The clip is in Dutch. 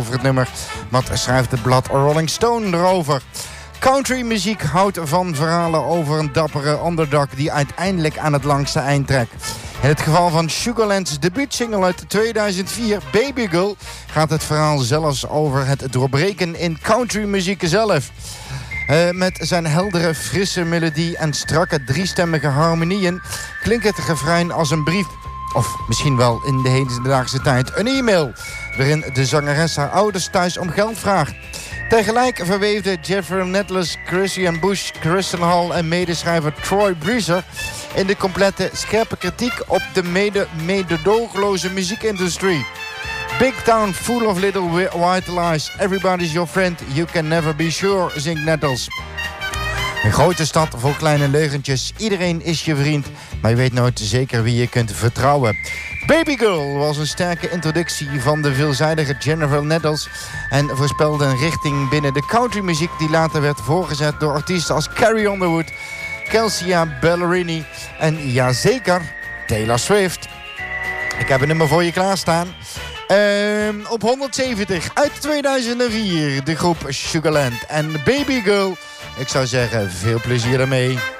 over het nummer. Wat schrijft het blad Rolling Stone erover? Countrymuziek houdt van verhalen over een dappere underdog die uiteindelijk aan het langste eind trekt. In het geval van Sugarland's debuutsingle uit 2004, Baby Girl, gaat het verhaal zelfs over het doorbreken in countrymuziek zelf. Met zijn heldere, frisse melodie en strakke driestemmige harmonieën klinkt het refrein als een brief. Of misschien wel in de hedendaagse tijd een e-mail, waarin de zangeres haar ouders thuis om geld vraagt. Tegelijk verweefde Jeffrey Nettles, Christian Bush, Kristen Hall en medeschrijver Troy Breezer in de complete scherpe kritiek op de mededogenloze muziekindustrie. Big town full of little white lies. Everybody's your friend, you can never be sure, zingt Nettles. Een grote stad vol kleine leugentjes. Iedereen is je vriend, maar je weet nooit zeker wie je kunt vertrouwen. Baby Girl was een sterke introductie van de veelzijdige Jennifer Nettles en voorspelde een richting binnen de countrymuziek die later werd voorgezet door artiesten als Carrie Underwood, Kelsea Ballerini en jazeker Taylor Swift. Ik heb een nummer voor je klaarstaan. Op 170 uit 2004 de groep Sugarland en Baby Girl. Ik zou zeggen, veel plezier ermee.